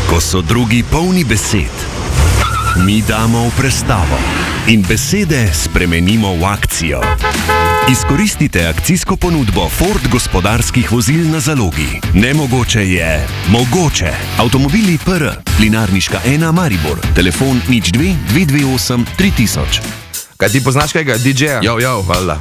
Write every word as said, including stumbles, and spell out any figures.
Ko so drugi polni besed, mi damo v prestavo in besede spremenimo v akcijo. Izkoristite akcijsko ponudbo Ford gospodarskih vozil na zalogi. Nemogoče je mogoče. Avtomobili P R, Plinarniška ena Maribor, telefon nič dve dve dve osem tri tisoč. Kaj ti poznaš kajega D J-ja? Jo, jo, Hvala.